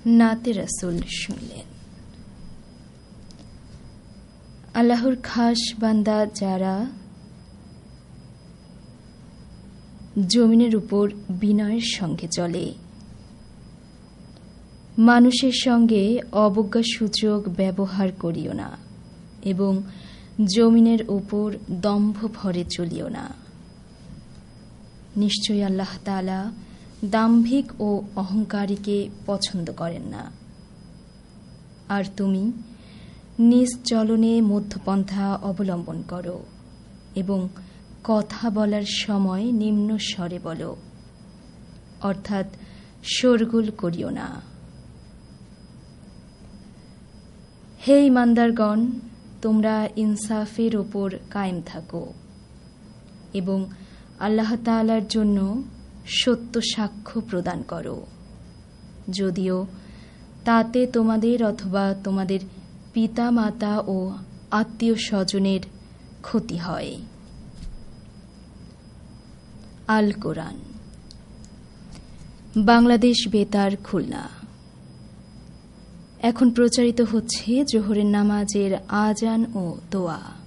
নাতে রাসূল শুনলেন। আল্লাহর খাস বান্দা যারা জমিনের উপর বিনয়ের সঙ্গে চলে, মানুষের সঙ্গে অবজ্ঞাসূচক ব্যবহার করিও না এবং জমিনের উপর দম্ভ ভরে চলিও না। নিশ্চয়ই আল্লাহ তাআলা দাম্ভিক ও অহংকারীকে পছন্দ করেন না। আর তুমি নিজ চলনে মধ্যপন্থা অবলম্বন করো এবং কথা বলার সময় নিম্ন স্বরে বলো, অর্থাৎ শোরগোল করিও না। হে ঈমানদারগণ, তোমরা ইনসাফের ওপর কায়েম থাকো এবং আল্লাহ তাআলার জন্য সত্য সাক্ষ্য প্রদান করো, যদিও তাতে তোমাদের অথবা তোমাদের পিতা মাতা ও আত্মীয় স্বজনের ক্ষতি হয়। আল কোরআন, বাংলাদেশ বেতার, খুলনা। এখন প্রচারিত হচ্ছে জোহরের নামাজের আজান ও দোয়া।